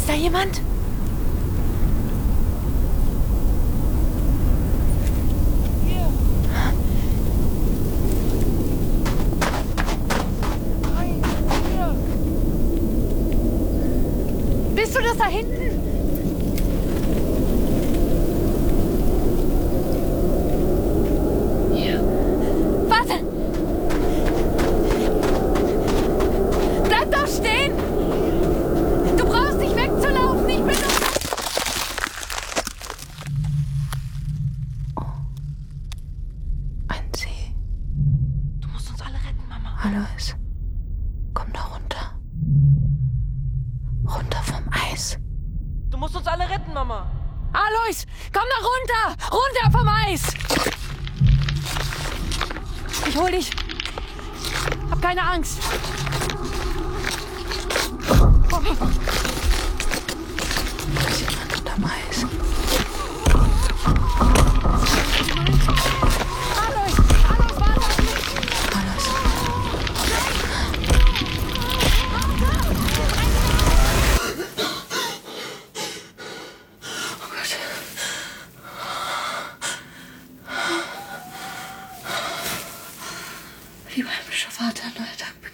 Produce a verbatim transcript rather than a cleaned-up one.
Ist da jemand? Hier. Nein, hier. Bist du das da hinten? Hier. Warte! Bleib doch stehen! Du brauchst nicht wegzulaufen, ich bin doch... Oh. Ein See. Du musst uns alle retten, Mama. Alois, komm da runter. Runter vom Eis. Du musst uns alle retten, Mama. Alois, komm da runter! Runter vom Eis! Ich hol dich. Hab keine Angst. Da ist jemand unterm Eis. Alois, Alois, warte auf mich! Alois. Oh Gott. Lieber himmlischer Vater, neuer Tag.